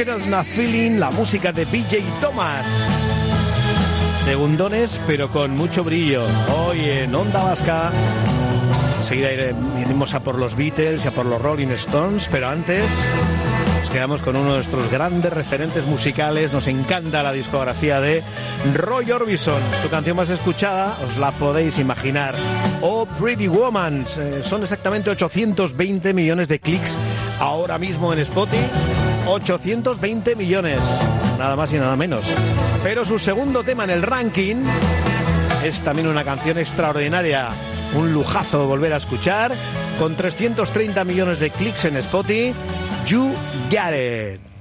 Cannot Feeling, la música de BJ Thomas. Segundones, pero con mucho brillo. Hoy en Onda Vasca. Enseguida iremos a por los Beatles y a por los Rolling Stones, pero antes nos quedamos con uno de nuestros grandes referentes musicales. Nos encanta la discografía de Roy Orbison. Su canción más escuchada, os la podéis imaginar. Oh Pretty Woman. Son exactamente 820 millones de clics ahora mismo en Spotify. 820 millones, nada más y nada menos. Pero su segundo tema en el ranking es también una canción extraordinaria. Un lujazo volver a escuchar, con 330 millones de clics en Spotify. You Got It.